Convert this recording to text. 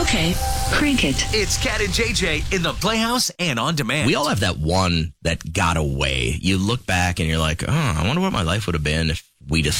Okay, crank it. It's Cat and JJ in the Playhouse and on demand. We all have that one that got away. You look back and you're like, oh, I wonder what my life would have been if we just